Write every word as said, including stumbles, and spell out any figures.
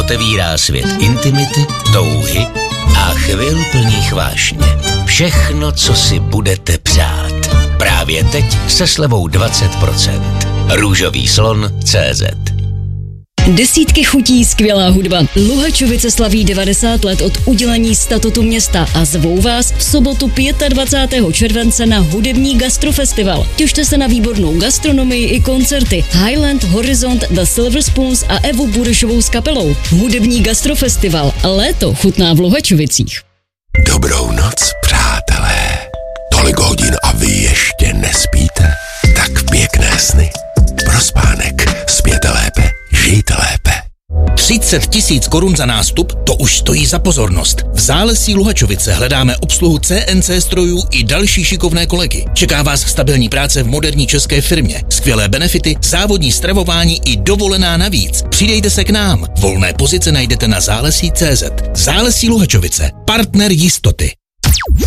otevírá svět intimity, touhy a chvil plných vášně. Všechno, co si budete přát. Právě teď se slevou dvacet procent. Růžový slon tečka cé zet. Desítky chutí, skvělá hudba. Luhačovice slaví devadesát let od udělení statutu města a zvou vás v sobotu dvacátého pátého července na hudební gastrofestival. Těšte se na výbornou gastronomii i koncerty Highland, Horizont, The Silver Spoons a Evu Burešovou s kapelou. Hudební gastrofestival. Léto chutná v Luhačovicích. Dobrou noc, přátelé. Tolik hodin a vy ještě nespíte? Tak pěkné sny. Pro spánek spěte lépe, žijte lépe. třicet tisíc korun za nástup, to už stojí za pozornost. V Zálesí Luhačovice hledáme obsluhu C N C strojů i další šikovné kolegy. Čeká vás stabilní práce v moderní české firmě, skvělé benefity, závodní stravování i dovolená navíc. Přidejte se k nám. Volné pozice najdete na zálesí tečka cé zet. Zálesí Luhačovice, partner jistoty.